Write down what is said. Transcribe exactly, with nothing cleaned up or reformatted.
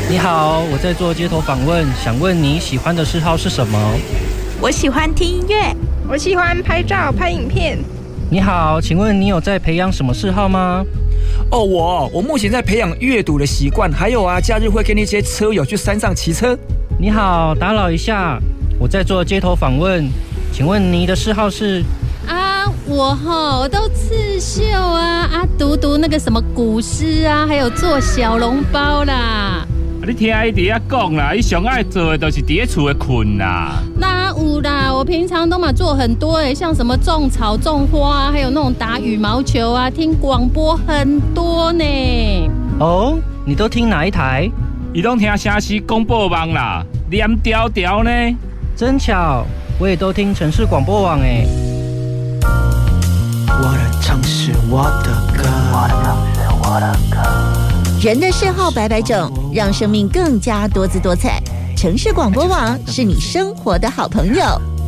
你好，我在做街头访问，想问你喜欢的嗜好是什么？ 我喜欢听音乐， 我喜欢拍照拍影片。 你好，请问你有在培养什么嗜好吗？ 哦，我我目前在培养阅读的习惯，还有啊，假日会跟那些车友去山上骑车。 你好，打扰一下，我在做街头访问，请问你的嗜好是？ 啊，我吼都刺绣啊啊，读读那个什么古诗啊，还有做小笼包啦。 你听伊伫遐讲啦，伊上爱做的就是伫咧厝的困啦。 那有啦，我平常都嘛做很多诶，像什么种草、种花啊，还有那种打羽毛球啊，听广播很多呢。 哦，你都听哪一台？ 伊拢听城市广播网啦，连条条呢。 真巧，我也都听城市广播网诶。 我的城市，我的歌，我的城市，我的歌。 人的嗜好百百种，让生命更加多姿多彩。城市广播网是你生活的好朋友。